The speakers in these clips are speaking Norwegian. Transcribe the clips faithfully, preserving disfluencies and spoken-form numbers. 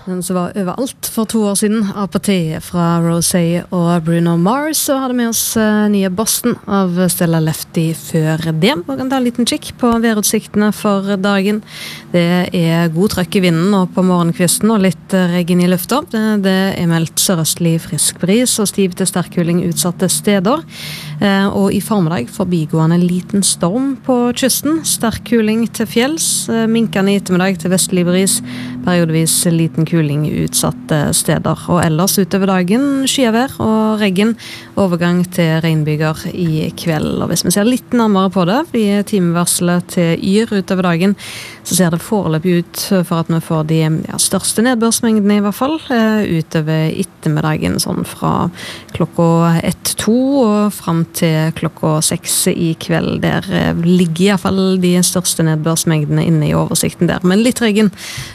Den som var overalt for to år siden, A P T fra Rosé og Bruno Mars, så hadde vi oss uh, nye Boston av Stella Lefty før det. Vi kan ta en liten kikk på værutsiktene for dagen. Det er god trøkk i vinden og på morgenkvisten og litt uh, regn i lufta. Det, det er meldt sørøstlig frisk bris og stiv til sterk kuling utsatte steder. Uh, og i formiddag forbigående en liten storm på kysten. Sterk kuling til fjells, uh, minkende i ettermiddag til vestlig bris, periodevis liten kuling kuling utsatte steder, og ellers utover dagen skyavær og regn, overgang til regnbyger i kveld. Og hvis vi ser litt nærmere på det, i timevarselet til Yr utover dagen, så ser det foreløpig ut for at vi får de ja, største nedbørsmengdene i hvert fall, utover ettermiddagen, sånn fra klokka ett to og frem til klokka seks i kveld. Der ligger i hvert fall de største nedbørsmengdene inne i oversikten der, men litt regn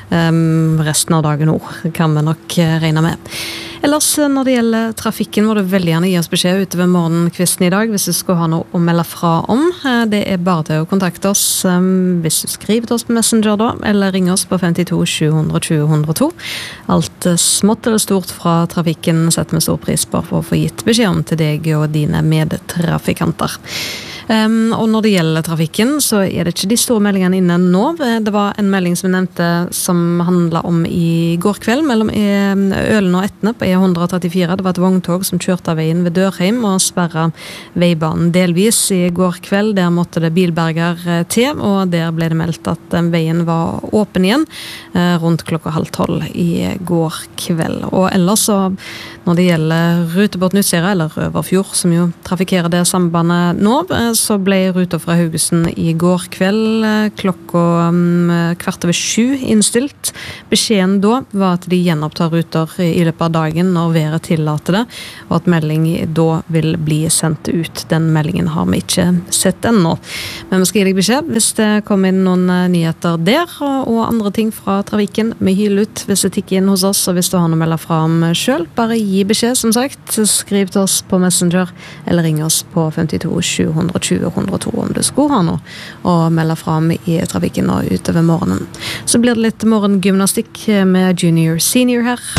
um, resten av dagen kan vi nok regne med. Ellers når det gjelder trafikken må du veldig gjerne gi oss beskjed utover morgenkvisten i dag hvis du skal ha noe å melde fra om. Det er bare til å kontakte oss hvis du skriver til oss på Messenger da, eller ringer oss på femtito sju hundre tjue hundre to. Alt smått eller stort fra trafikken setter vi stor pris på for å få gitt beskjed om til deg og dine medtrafikanter. Um, og når det gjelder trafikken, så er det ikke de store meldingene inne nå. Det var en melding som vi nevnte som handlet om i går kveld mellom Ølen og Etne på E ett trettifire. Det var et vogntog som kjørte av veien ved Dørheim og sperret veibanen delvis i går kveld. Der måtte det bilberger til, og der ble det meldt at veien var åpen igjen rundt klokka halv tolv i går kveld. Og ellers så, når det gjelder Rutebåt Nutsira, eller Røverfjord, som jo trafikerer det sambandet nå, så ble ruta fra Haugesund i går kveld klokka um, kvart over sju innstilt. Beskjeden da var at de gjenopptar ruter i løpet av dagen når været tillater det, og at melding da vil bli sendt ut. Den meldingen har vi ikke sett ennå. Men vi skal gi deg beskjed hvis det kommer inn noen nyheter der, og andre ting fra trafikken. Vi hyler ut hvis det tikker inn hos oss, og hvis du har noe å melde fra om selv, bare gi beskjed, som sagt. Skriv til oss på Messenger, eller ring oss på femtito sju hundre tjue hundre to om du skulle ha noe og melde fram i trafikken og utover morgenen. Så blir det litt morgengymnastikk med Junior Senior her.